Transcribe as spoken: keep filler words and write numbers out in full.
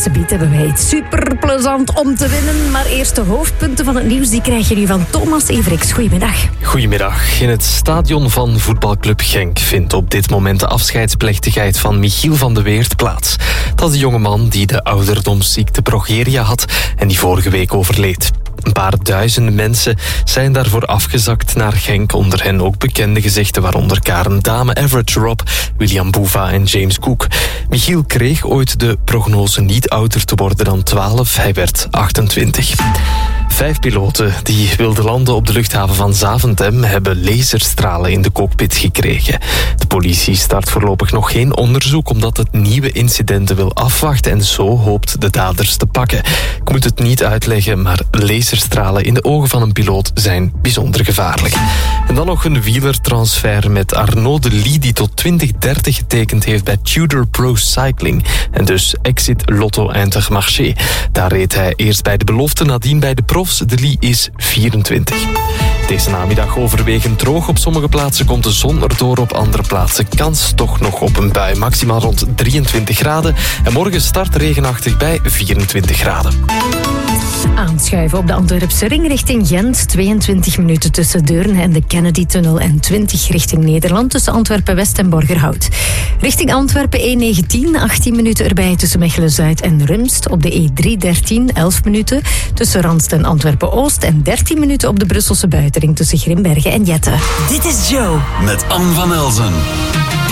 subiet hebben wij iets super plezant om te winnen. Maar eerst de hoofdpunten van het nieuws, die krijg je nu van Thomas Everix. Goedemiddag. Goedemiddag. In het stadion van voetbalclub Genk vindt op dit moment de afscheidsplechtigheid van Michiel van de Weert plaats. Dat is de jongeman die de ouderdomsziekte progeria had en die vorige week overleed. Een paar duizenden mensen zijn daarvoor afgezakt naar Genk. Onder hen ook bekende gezichten, waaronder Karen Dame, Everett Rob, William Boeva en James Cook. Michiel kreeg ooit de prognose niet ouder te worden dan twaalf. Hij werd achtentwintig. Vijf piloten die wilden landen op de luchthaven van Zaventem hebben laserstralen in de cockpit gekregen. De politie start voorlopig nog geen onderzoek omdat het nieuwe incidenten wil afwachten en zo hoopt de daders te pakken. Ik moet het niet uitleggen, maar laserstralen in de ogen van een piloot zijn bijzonder gevaarlijk. En dan nog een wielertransfer met Arnaud de Lie, die tot twintig dertig getekend heeft bij Tudor Pro Cycling. En dus exit Lotto Intermarché. Daar reed hij eerst bij de belofte, nadien bij de profs. De Lie is vierentwintig. Deze namiddag overwegend droog. Op sommige plaatsen komt de zon erdoor, op andere plaatsen kans toch nog op een bui. Maximaal rond drieëntwintig graden. En morgen start regenachtig bij vierentwintig graden. Aanschuiven op de Antwerpse ring richting Gent. tweeëntwintig minuten tussen Deurne en de Kennedy-tunnel en twintig richting Nederland tussen Antwerpen-West en Borgerhout. Richting Antwerpen E negentien, achttien minuten erbij tussen Mechelen-Zuid en Rumst. Op de E driehonderddertien, elf minuten tussen Randst en Antwerpen-Oost en dertien minuten op de Brusselse buitenring tussen Grimbergen en Jette. Dit is Joe met Anne van Elzen.